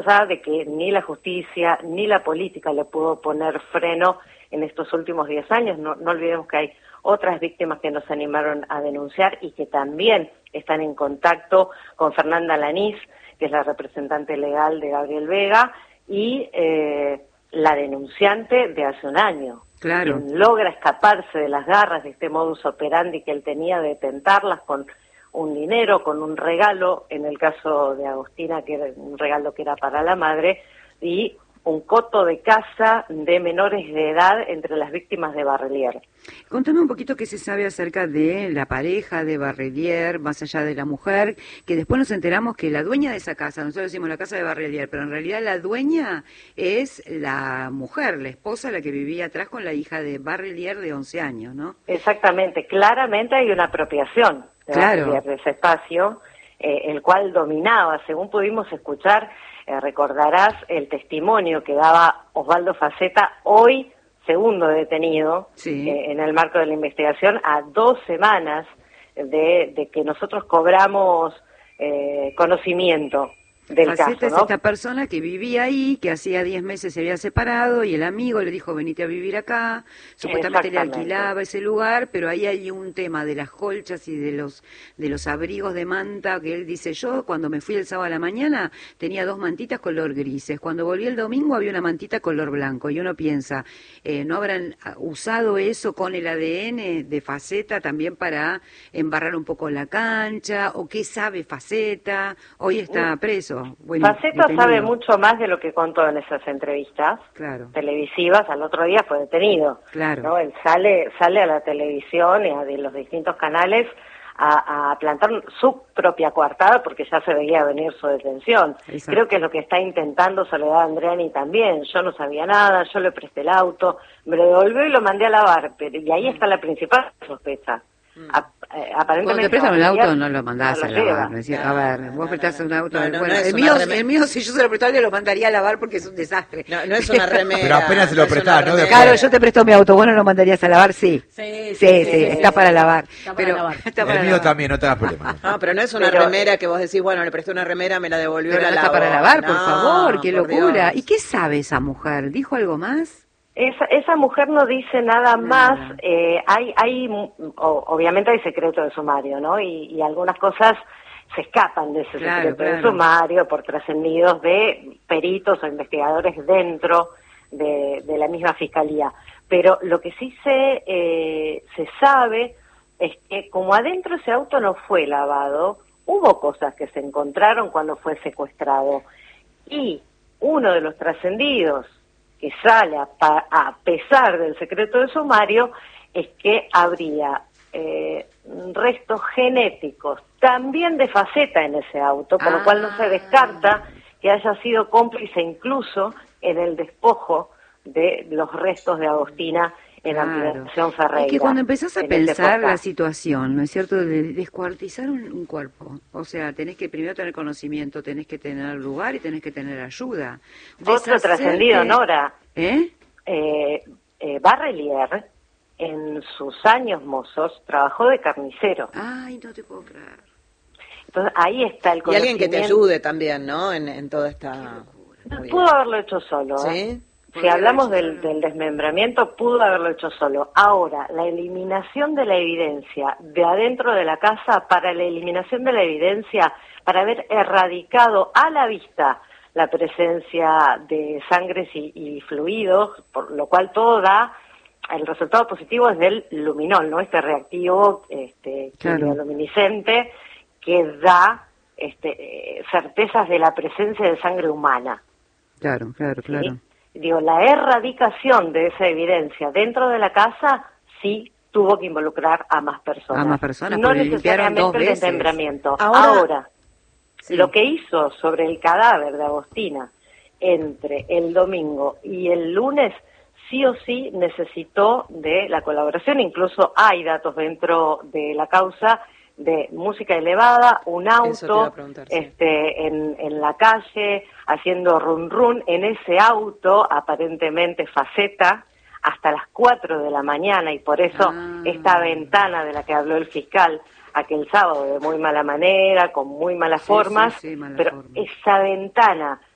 allá de que ni la justicia ni la política le pudo poner freno en estos últimos 10 años. No olvidemos que hay otras víctimas que nos animaron a denunciar y que también están en contacto con Fernanda Lanís, que es la representante legal de Gabriel Vega, y la denunciante de hace un año. Claro. Quien logra escaparse de las garras de este modus operandi que él tenía de tentarlas con un dinero, con un regalo, en el caso de Agostina, que era un regalo que era para la madre, y un coto de casa de menores de edad entre las víctimas de Barrelier. Contame un poquito qué se sabe acerca de la pareja de Barrelier, más allá de la mujer, que después nos enteramos que la dueña de esa casa, nosotros decimos la casa de Barrelier, pero en realidad la dueña es la mujer, la esposa, la que vivía atrás con la hija de Barrelier de 11 años, ¿no? Exactamente, claramente hay una apropiación de Barrelier de ese espacio, el cual dominaba, según pudimos escuchar. Recordarás el testimonio que daba Osvaldo Faceta, hoy segundo detenido, sí, en el marco de la investigación, a 2 semanas de que nosotros cobramos conocimiento del Faceta caso, es ¿no? esta persona que vivía ahí, que hacía 10 meses se había separado y el amigo le dijo venite a vivir acá, supuestamente le alquilaba ese lugar, pero ahí hay un tema de las colchas y de los abrigos de manta que él dice, yo cuando me fui el sábado a la mañana tenía 2 mantitas color grises, cuando volví el domingo había una mantita color blanco y uno piensa, ¿no habrán usado eso con el ADN de Faceta también para embarrar un poco la cancha? ¿O qué sabe Faceta? Hoy está preso. Bueno, Faceta detenido. sabe mucho más de lo que contó en esas entrevistas televisivas. Al otro día fue detenido. Claro. ¿No? Él sale a la televisión y a de los distintos canales a plantar su propia coartada porque ya se veía venir su detención. Exacto. Creo que es lo que está intentando Soledad Andreani también. Yo no sabía nada, yo le presté el auto, me lo devolvió y lo mandé a lavar. Y ahí está la principal sospecha. Aparentemente cuando te prestan un auto no lo mandás a lavar. A ver, vos prestás un auto. Bueno, el mío, si yo se lo presto a alguien, lo mandaría a lavar porque es un desastre. No es una remera. Pero apenas se lo prestás, ¿no? Claro, yo te presto mi auto, ¿vos no lo mandarías a lavar? Sí, está para lavar. El mío también, no te das problema. No, pero no es una remera que vos decís, bueno, le presté una remera, me la devolvió, pero la no lavó. Está para lavar, por favor, qué por locura. Dios. ¿Y qué sabe esa mujer? ¿Dijo algo más? Esa mujer no dice nada más. Obviamente hay secreto de sumario, ¿no? Y algunas cosas se escapan de ese secreto de sumario por trascendidos de peritos o investigadores dentro de la misma fiscalía. Pero lo que sí se sabe es que como adentro ese auto no fue lavado, hubo cosas que se encontraron cuando fue secuestrado. Y uno de los trascendidos que sale a pesar del secreto de sumario es que habría restos genéticos también de Faceta en ese auto, con lo cual no se descarta que haya sido cómplice incluso en el despojo de los restos de Agostina en Ampliación Ferreira. Es que cuando empezás a pensar la situación, ¿no es cierto?, de descuartizar un cuerpo, o sea, tenés que primero tener conocimiento, tenés que tener lugar y tenés que tener ayuda. Otro trascendido, Nora. Barrelier, en sus años mozos, trabajó de carnicero. Ay, no te puedo creer. Entonces, ahí está el conocimiento. Y alguien que te ayude también, ¿no?, en toda esta... Pudo haberlo hecho solo, ¿Sí? Si hablamos del desmembramiento, pudo haberlo hecho solo. Ahora, la eliminación de la evidencia de adentro de la casa, para la eliminación de la evidencia, para haber erradicado a la vista la presencia de sangres y fluidos, por lo cual todo da, el resultado positivo es del luminol, ¿no? Este reactivo quimioluminiscente que da certezas de la presencia de sangre humana. Claro. ¿Sí? Digo, la erradicación de esa evidencia dentro de la casa sí tuvo que involucrar a más personas. No necesariamente el desmembramiento. Ahora lo que hizo sobre el cadáver de Agostina entre el domingo y el lunes sí o sí necesitó de la colaboración. Incluso hay datos dentro de la causa de música elevada, un auto en la calle haciendo run run, en ese auto aparentemente Faceta hasta las 4 de la mañana, y por eso esta ventana de la que habló el fiscal aquel sábado de muy mala manera, con muy malas formas, pero esa ventana